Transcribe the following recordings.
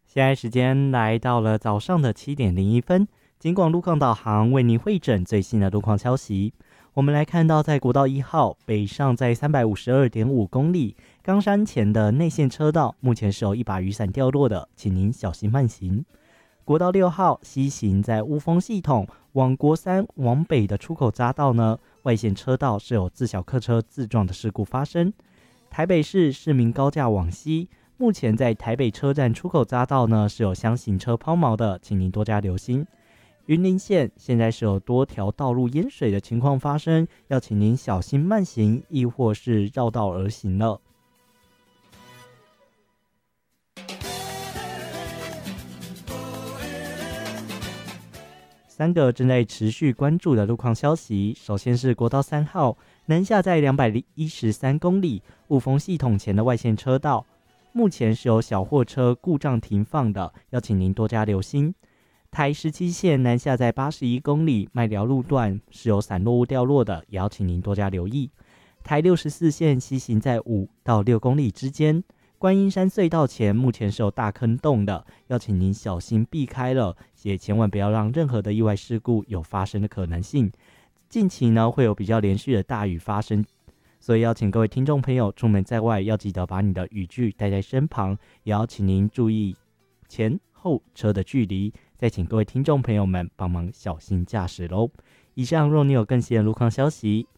现在时间来到了早上的7:01，警广路况导航为您汇整最新的路况消息。我们来看到，在国道1号北上在352.5公里，冈山前的内线车道，目前是有一把雨伞掉落的，请您小心慢行。国道6号西行在雾峰系统往国三往北的出口匝道呢，外线车道是有自小客车自撞的事故发生。台北市市民高架往西，目前在台北车站出口匝道呢是有箱型车抛锚的，请您多加留心。云林县现在是有多条道路淹水的情况发生，要请您小心慢行，亦或是绕道而行了。3个正在持续关注的路况消息，首先是国道3号南下在213公里，雾峰系统前的外线车道，目前是有小货车故障停放的，要请您多加留心。台17线南下在81公里，麦寮路段是有散落物掉落的，也要请您多加留意。台64线西行在5到6公里之间，观音山隧道前目前是有大坑洞的，要请您小心避开了，也千万不要让任何的意外事故有发生的可能性。近期呢会有比较连续的大雨发生，所以要请各位听众朋友出门在外要记得把你的雨具带在身旁，也要请您注意前后车的距离，再请各位听众朋友们帮忙小心驾驶咯。以上若你有更新的路况消息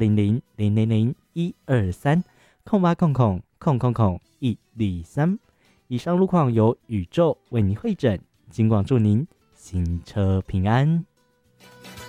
，0800-000-1230800-123。以上路况由宇宙为您汇整，警广祝您行车平安。